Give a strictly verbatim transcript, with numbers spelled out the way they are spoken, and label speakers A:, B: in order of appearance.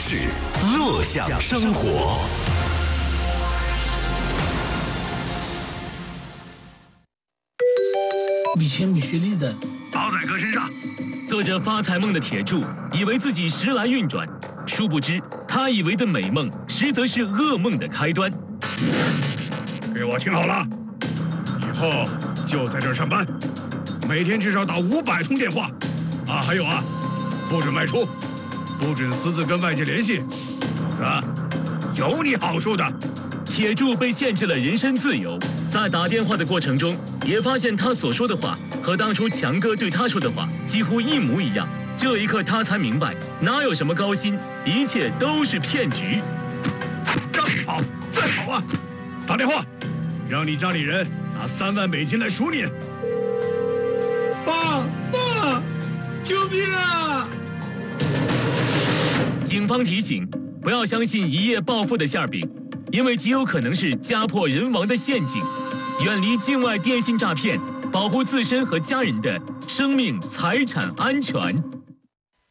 A: 事，乐享生活。
B: 米切米胥利的
C: 包在哥身上。
D: 做着发财梦的铁柱以为自己时来运转，殊不知他以为的美梦，实则是噩梦的开端。
C: 给我听好了，以后就在这儿上班，每天至少打五百通电话。啊，还有啊，不准外出，不准私自跟外界联系，否则有你好受的。
D: 铁柱被限制了人身自由，在打电话的过程中，也发现他所说的话和当初强哥对他说的话几乎一模一样。这一刻，他才明白，哪有什么高薪，一切都是骗局。
C: 让你跑，再跑啊！打电话，让你家里人拿三万美金来赎你。
B: 爸爸，救命啊！
D: 警方提醒，不要相信一夜暴富的馅饼，因为极有可能是家破人亡的陷阱。远离境外电信诈骗，保护自身和家人的生命财产安全。